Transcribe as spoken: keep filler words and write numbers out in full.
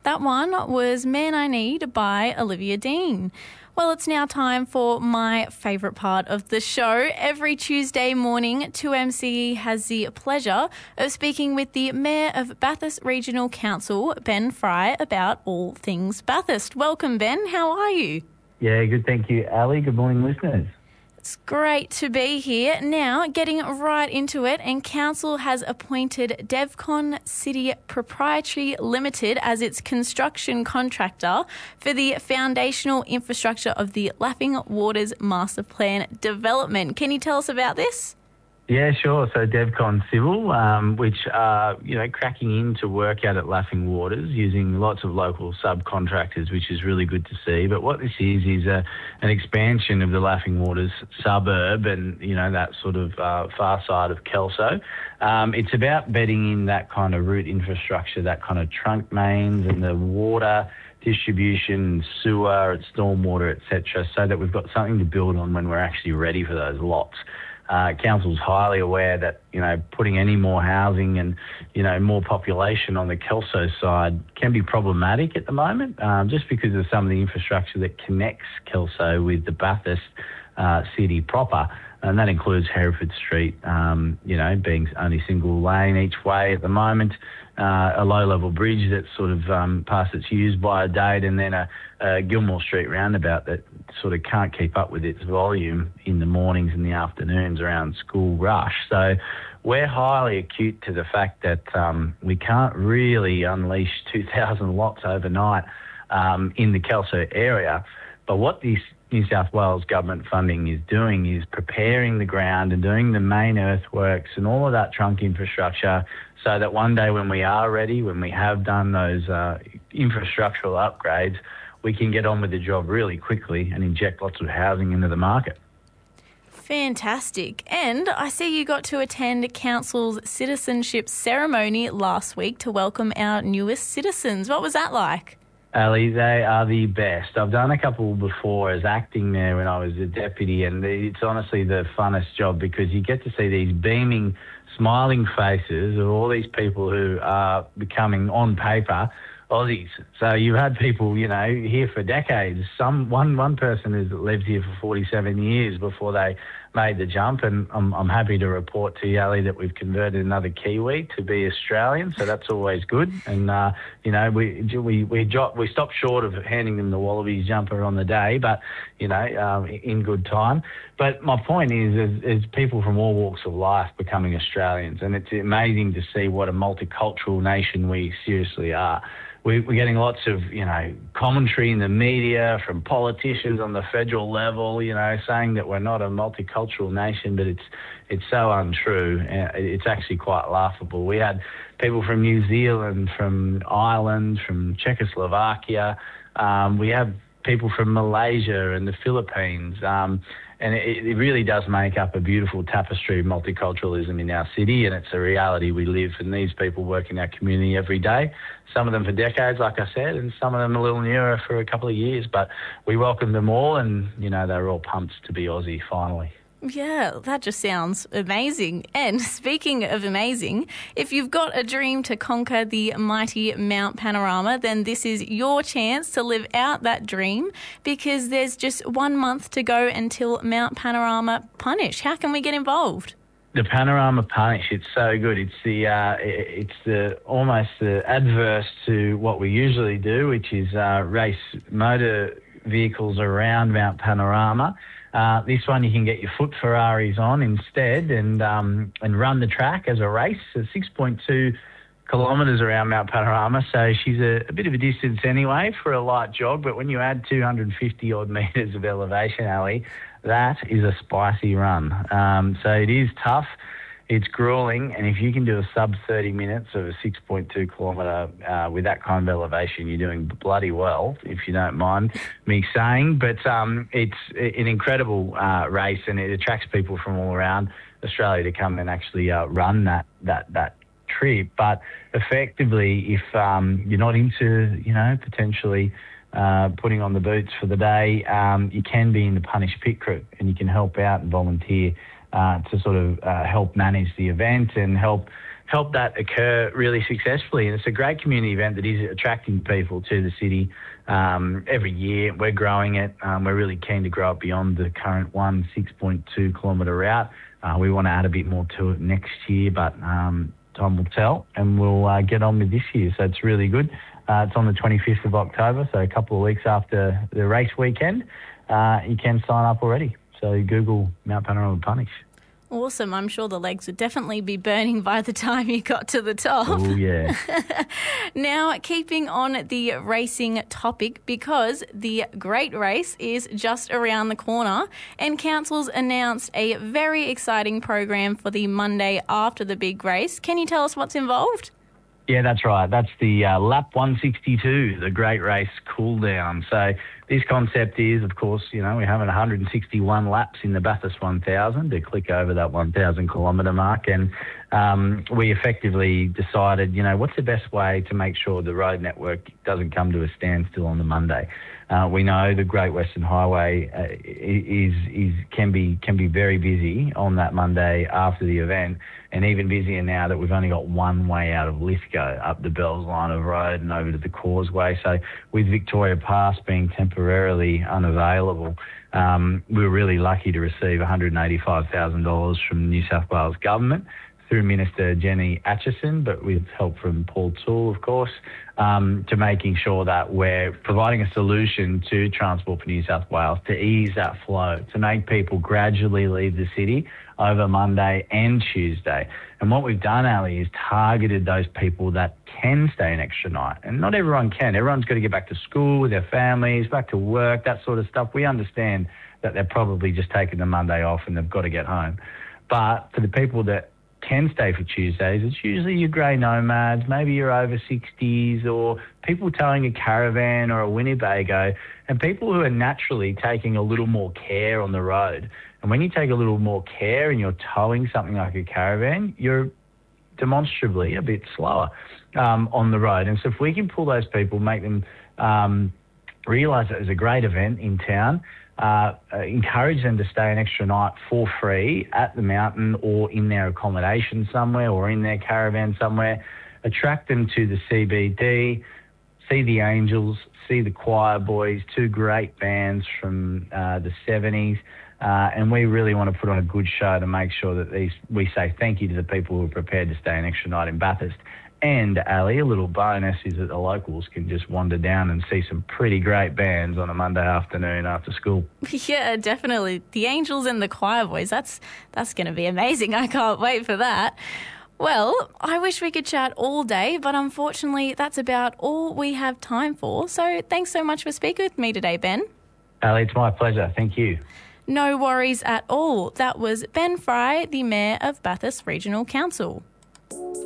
That one was Man I Need by Olivia Dean. Well, it's now time for my favourite part of the show. Every Tuesday morning, two M C E has the pleasure of speaking with the Mayor of Bathurst Regional Council, Ben Fry, about all things Bathurst. Welcome, Ben. How are you? Yeah, good. Thank you, Ali. Good morning, listeners. It's great to be here. Now, getting right into it, and Council has appointed Devcon City Proprietary Limited as its construction contractor for the foundational infrastructure of the Laughing Waters Master Plan development. Can you tell us about this? Yeah, sure. So Devcon Civil, um, which are, you know, cracking into work out at Laughing Waters using lots of local subcontractors, which is really good to see. But what this is, is a, an expansion of the Laughing Waters suburb and, you know, that sort of uh, far side of Kelso. Um, it's about bedding in that kind of route infrastructure, that kind of trunk mains and the water distribution, sewer, stormwater, et cetera, so that we've got something to build on when we're actually ready for those lots. Uh, Council's highly aware that, you know, putting any more housing and, you know, more population on the Kelso side can be problematic at the moment, um, just because of some of the infrastructure that connects Kelso with the Bathurst uh, city proper. And that includes Hereford Street, um, you know, being only single lane each way at the moment, uh, a low-level bridge that's sort of um, past its use by a date, and then a, a Gilmore Street roundabout that sort of can't keep up with its volume in the mornings and the afternoons around school rush. So we're highly acute to the fact that um, we can't really unleash two thousand lots overnight um, in the Kelso area. But what this New South Wales government funding is doing is preparing the ground and doing the main earthworks and all of that trunk infrastructure so that one day when we are ready, when we have done those uh, infrastructural upgrades, we can get on with the job really quickly and inject lots of housing into the market. Fantastic. And I see you got to attend Council's citizenship ceremony last week to welcome our newest citizens. What was that like? Ali, they are the best. I've done a couple before as acting there when I was a deputy, and it's honestly the funnest job because you get to see these beaming, smiling faces of all these people who are becoming, on paper, Aussies. So you've had people, you know, here for decades. Some one one person has lived here for forty-seven years before they made the jump, and I'm, I'm happy to report to you, Ali, that we've converted another Kiwi to be Australian, so that's always good. And, uh, you know, we we we, jo- we stopped short of handing them the Wallabies jumper on the day, but, you know, um, in good time. But my point is, is, is people from all walks of life becoming Australians, and it's amazing to see what a multicultural nation we seriously are. We're getting lots of, you know, commentary in the media from politicians on the federal level, you know, saying that we're not a multicultural nation, but it's it's so untrue. It's actually quite laughable. We had people from New Zealand, from Ireland, from Czechoslovakia. Um, we have people from Malaysia and the Philippines. Um, and it, it really does make up a beautiful tapestry of multiculturalism in our city, and it's a reality we live. And these people work in our community every day, some of them for decades, like I said, and some of them a little newer for a couple of years. But we welcome them all, and, you know, they're all pumped to be Aussie finally. Yeah, that just sounds amazing. And speaking of amazing, if you've got a dream to conquer the mighty Mount Panorama, then this is your chance to live out that dream, because there's just one month to go until Mount Panorama Punish. How can we get involved? The Panorama Punish, it's so good. It's the uh, it's the almost the adverse to what we usually do, which is uh, race motor vehicles around Mount Panorama. Uh, this one you can get your foot Ferraris on instead and um, and run the track as a race. It's six point two kilometres around Mount Panorama, so she's a, a bit of a distance anyway for a light jog, but when you add two hundred fifty odd metres of elevation, Ali, that is a spicy run. Um, so it is tough. It's grueling, and if you can do a sub thirty minutes of a six point two kilometre uh, with that kind of elevation, you're doing bloody well, if you don't mind me saying. But um, it's an incredible uh, race, and it attracts people from all around Australia to come and actually uh, run that that that trip. But effectively, if um, you're not into, you know, potentially uh, putting on the boots for the day, um, you can be in the Punish Pit Crew, and you can help out and volunteer Uh, to sort of uh, help manage the event and help help that occur really successfully. And it's a great community event that is attracting people to the city um, every year. We're growing it. Um, we're really keen to grow it beyond the current one six point two kilometre route. Uh, we want to add a bit more to it next year, but um, time will tell, and we'll uh, get on with this year. So it's really good. Uh, it's on the twenty-fifth of October, so a couple of weeks after the race weekend. Uh, you can sign up already. So Google Mount Panorama Punish. Awesome. I'm sure the legs would definitely be burning by the time you got to the top. Oh, yeah. Now, keeping on the racing topic, because the Great Race is just around the corner and Council's announced a very exciting program for the Monday after the big race. Can you tell us what's involved? Yeah, that's right. That's the uh, lap one sixty-two, the Great Race cool down. So this concept is, of course, you know, we have one hundred sixty-one laps in the Bathurst one thousand to click over that one thousand kilometre mark. And um, we effectively decided, you know, what's the best way to make sure the road network doesn't come to a standstill on the Monday. Uh, we know the Great Western Highway uh, is is can be can be very busy on that Monday after the event, and even busier now that we've only got one way out of Lithgow up the Bells Line of Road and over to the Causeway. So with Victoria Pass being temporarily unavailable, um, we were really lucky to receive one hundred eighty-five thousand dollars from the New South Wales Government through Minister Jenny Atchison, but with help from Paul Toole, of course, um, to making sure that we're providing a solution to Transport for New South Wales to ease that flow, to make people gradually leave the city over Monday and Tuesday. And what we've done, Ali, is targeted those people that can stay an extra night. And not everyone can. Everyone's got to get back to school with their families, back to work, that sort of stuff. We understand that they're probably just taking the Monday off and they've got to get home. But for the people that can stay for Tuesdays, it's usually your grey nomads, maybe you're over sixties, or people towing a caravan or a Winnebago, and people who are naturally taking a little more care on the road. And when you take a little more care and you're towing something like a caravan, you're demonstrably a bit slower um, on the road. And so if we can pull those people, make them um, realise that there's a great event in town, Uh, uh, encourage them to stay an extra night for free at the mountain or in their accommodation somewhere or in their caravan somewhere, attract them to the C B D, see the Angels, see the Choir Boys, two great bands from uh, the seventies, uh, and we really want to put on a good show to make sure that these we say thank you to the people who are prepared to stay an extra night in Bathurst. And, Ali, a little bonus is that the locals can just wander down and see some pretty great bands on a Monday afternoon after school. Yeah, definitely. The Angels and the Choir Boys, that's that's going to be amazing. I can't wait for that. Well, I wish we could chat all day, but unfortunately that's about all we have time for. So thanks so much for speaking with me today, Ben. Ali, it's my pleasure. Thank you. No worries at all. That was Ben Fry, the Mayor of Bathurst Regional Council.